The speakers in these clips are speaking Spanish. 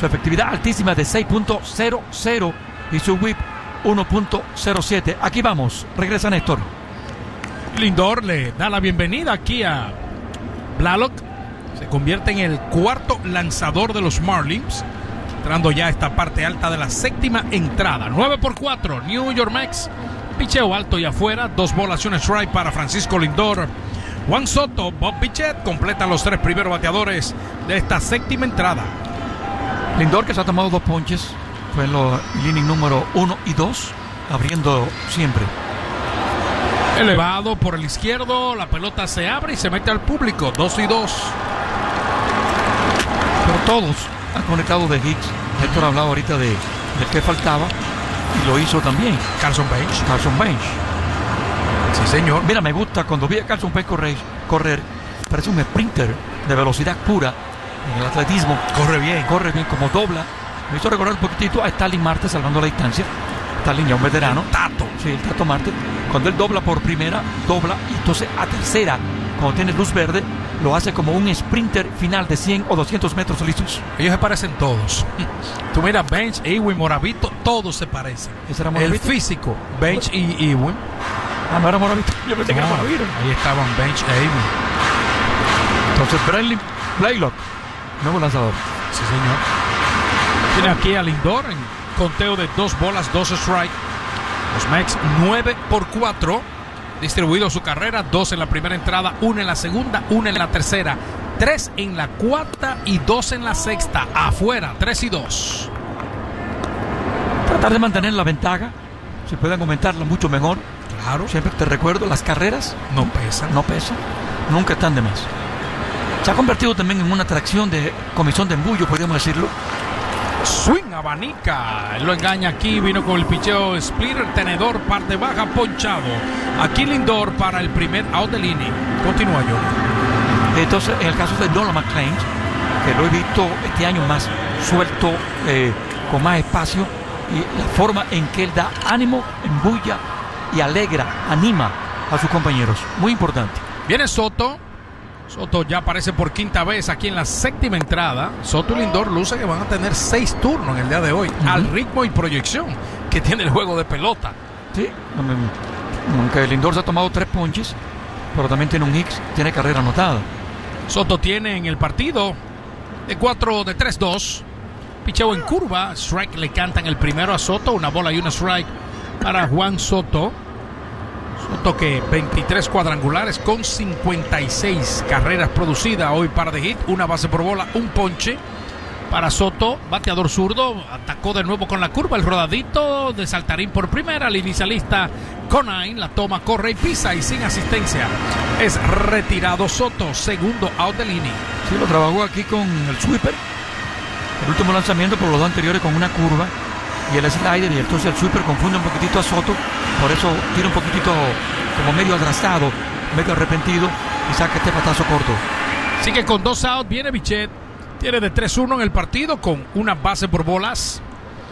Su efectividad altísima de 6.00 y su whip 1.07. Aquí vamos, regresa Néstor. Lindor le da la bienvenida aquí a Blalock. Se convierte en el cuarto lanzador de los Marlins, entrando ya a esta parte alta de la séptima entrada. 9-4, New York Mets. Picheo alto y afuera, 2 bolas y un strike para Francisco Lindor. Juan Soto, Bob Bichette completan los 3 primeros bateadores de esta séptima entrada. Lindor, que se ha tomado 2 ponches, fue en el inning número 1 y 2, abriendo siempre. Elevado por el izquierdo, la pelota se abre y se mete al público, 2-2. Pero todos han conectado de Hicks. Héctor ha hablado ahorita del que faltaba y lo hizo también Carson Bench. Sí, señor. Mira, me gusta cuando vi a Carson Bench correr. Parece un sprinter de velocidad pura en el atletismo. Corre bien, como dobla. Me hizo recordar un poquitito a Starling Marte salvando la distancia. Starling ya un veterano. El Tato Marte. Cuando él dobla por primera, dobla y entonces a tercera, cuando tiene luz verde, lo hace como un sprinter final de 100 o 200 metros listos. Ellos se parecen todos. Tú miras Bench, Ewing, Moravito, todos se parecen. ¿Ese era Moravito? El físico, Bench y Ewing. Ah, no era Moravito. Yo pensé que era Moravito. Ahí estaban Bench e Ewing. Entonces Blalock, nuevo lanzador. Sí, señor. Tiene aquí a Lindor en conteo de 2 bolas, 2 strike. Los Mets 9-4. Distribuido su carrera, 2 en la primera entrada, 1 en la segunda, 1 en la tercera, 3 en la cuarta y 2 en la sexta. Afuera, 3-2. Tratar de mantener la ventaja. Si pueden aumentarla mucho mejor. Claro. Siempre te recuerdo, las carreras no pesan. Nunca están de más. Se ha convertido también en una atracción de comisión de embullo, podríamos decirlo. Swing, abanica, él lo engaña aquí, vino con el picheo splitter, tenedor, parte baja, ponchado. Aquí Lindor para el primer out del inning. Continúa, yo. Entonces, en el caso de Nolan McClain, que lo he visto este año más suelto, con más espacio, y la forma en que él da ánimo, embulla y alegra, anima a sus compañeros. Muy importante. Viene Soto. Soto ya aparece por quinta vez aquí en la séptima entrada. Soto y Lindor luce que van a tener 6 turnos en el día de hoy, al ritmo y proyección que tiene el juego de pelota. Sí, aunque Lindor se ha tomado 3 ponches, pero también tiene un Hicks, tiene carrera anotada. Soto tiene en el partido de 3-2. Picheo en curva, strike le cantan el primero a Soto, 1 bola y 1 strike para Juan Soto. Soto que 23 cuadrangulares con 56 carreras producidas hoy, par de hit, 1 base por bola, 1 ponche para Soto. Bateador zurdo, atacó de nuevo con la curva, el rodadito de saltarín por primera, el inicialista Conine la toma, corre y pisa y sin asistencia es retirado Soto, segundo out del inning. Sí, lo trabajó aquí con el sweeper, el último lanzamiento, por los 2 anteriores con una curva y el slider, y entonces el sweeper confunde un poquitito a Soto, por eso tira un poquitito como medio atrasado, medio arrepentido y saca este patazo corto. Sigue con 2 outs, viene Bichette, tiene de 3-1 en el partido con 1 base por bolas,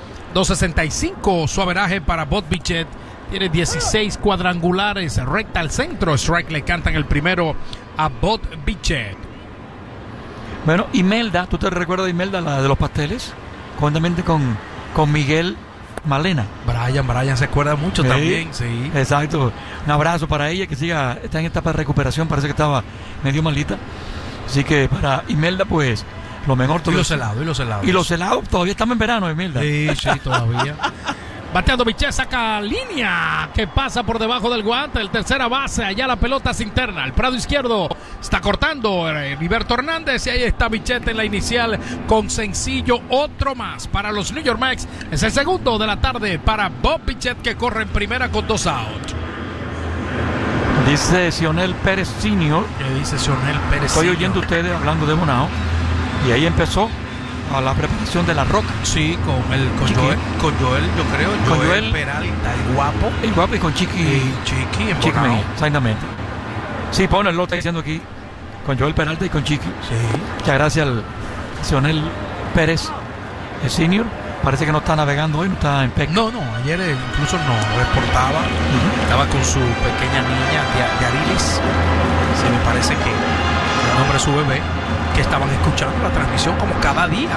2.65 su averaje para Bob Bichette, tiene 16 cuadrangulares, recta al centro, strike le cantan el primero a Bob Bichette. Bueno, Imelda, ¿tú te recuerdas de Imelda, la de los pasteles? Conjuntamente con Miguel Malena. Brian se acuerda mucho también, sí. Exacto. Un abrazo para ella, que está en etapa de recuperación, parece que estaba medio malita. Así que para Imelda, pues, lo mejor. Y los helados. Y los helados, todavía estamos en verano, Imelda. Sí, todavía. Bateando Bichette, saca línea que pasa por debajo del guante, el tercera base, allá la pelota es interna, el prado izquierdo está cortando Heriberto Hernández y ahí está Bichette en la inicial con sencillo, otro más para los New York Mets. Es el segundo de la tarde para Bob Bichette, que corre en primera con 2 outs. Dice Sionel Pérez Sr. ¿Qué dice Sionel Pérez? Estoy oyendo ustedes hablando de Bonao y ahí empezó a la preparación de la roca. Sí, con Joel, yo creo. Con Joel Peralta, el guapo. El guapo y con Chiqui. Chiqui, exactamente. Sí, pone lo está diciendo aquí. Con Joel Peralta y con Chiqui. Sí. Muchas gracias al Sionel Pérez, el senior. Parece que no está navegando hoy, no está en PEC. No, ayer incluso no reportaba. Estaba con su pequeña niña de Arilis. Se me parece que el nombre de su bebé, que estaban escuchando la transmisión como cada día.